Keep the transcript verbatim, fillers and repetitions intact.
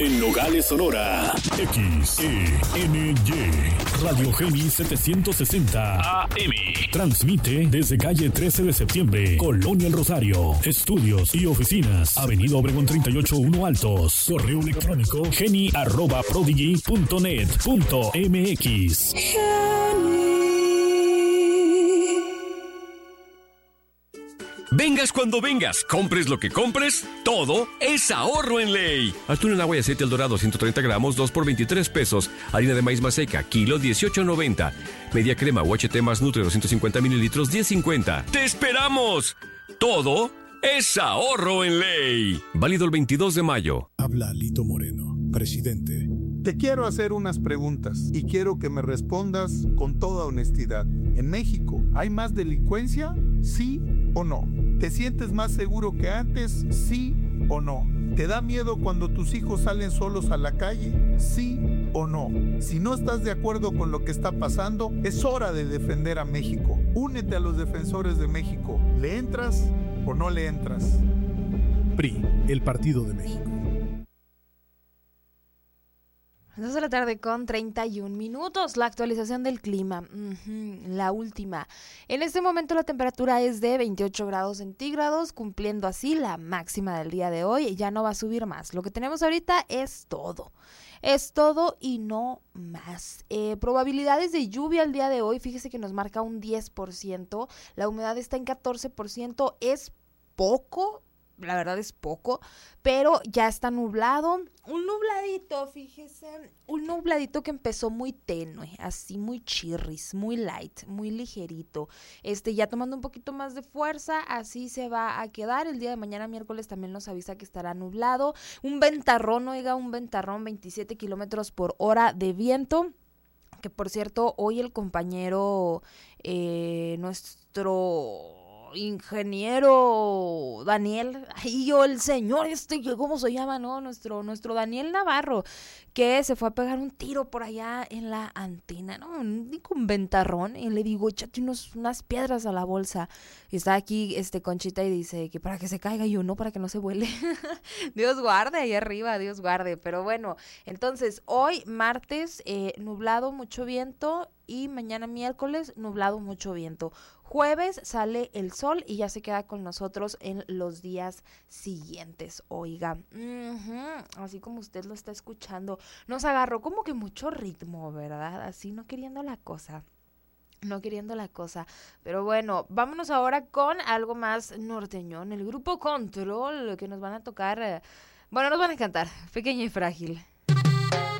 En Nogales, Sonora. X E N Y. Radio Geni setecientos sesenta A M. Transmite desde calle trece de septiembre, Colonia El Rosario. Estudios y oficinas. Avenida Obregón treinta y ocho uno Altos. Correo electrónico geni arroba prodigy punto net punto m x. Vengas cuando vengas, compres lo que compres, todo es ahorro en Ley. Atún en agua y aceite El Dorado, ciento treinta gramos, dos por veintitrés pesos. Harina de maíz maseca, kilo, dieciocho noventa. Media crema U H T más Nutre, doscientos cincuenta mililitros, diez cincuenta. ¡Te esperamos! Todo es ahorro en Ley. Válido el veintidós de mayo. Habla Lito Moreno, presidente. Te quiero hacer unas preguntas y quiero que me respondas con toda honestidad. ¿En México hay más delincuencia? ¿Sí o no? ¿Te sientes más seguro que antes? ¿Sí o no? ¿Te da miedo cuando tus hijos salen solos a la calle? ¿Sí o no? Si no estás de acuerdo con lo que está pasando, es hora de defender a México. Únete a los defensores de México. ¿Le entras o no le entras? P R I, el Partido de México. dos de la tarde con treinta y un minutos, la actualización del clima, uh-huh, la última. En este momento la temperatura es de veintiocho grados centígrados, cumpliendo así la máxima del día de hoy, ya no va a subir más. Lo que tenemos ahorita es todo, es todo y no más. Eh, probabilidades de lluvia el día de hoy, fíjese que nos marca un diez por ciento, la humedad está en catorce por ciento, es poco, la verdad es poco, pero ya está nublado, un nubladito, fíjese, un nubladito que empezó muy tenue, así muy chirris, muy light, muy ligerito, este ya tomando un poquito más de fuerza, así se va a quedar. El día de mañana miércoles también nos avisa que estará nublado, un ventarrón, oiga, un ventarrón, veintisiete kilómetros por hora de viento, que por cierto, hoy el compañero, eh, nuestro ingeniero Daniel, ahí yo el señor este, ¿cómo se llama? No, nuestro, nuestro Daniel Navarro, que se fue a pegar un tiro por allá en la antena, no, un, un ventarrón, y le digo, échate unos, unas piedras a la bolsa, y está aquí este Conchita y dice que para que se caiga, y yo no, para que no se vuele. Dios guarde ahí arriba, Dios guarde, pero bueno, entonces hoy martes, eh, nublado, mucho viento, y mañana miércoles nublado, mucho viento. Jueves sale el sol y ya se queda con nosotros en los días siguientes, oiga. Uh-huh. Así como usted lo está escuchando, nos agarró como que mucho ritmo, ¿verdad? Así no queriendo la cosa. No queriendo la cosa, pero bueno, vámonos ahora con algo más norteñón, el grupo Control, que nos van a tocar, eh, bueno, nos van a cantar, Pequeña y Frágil.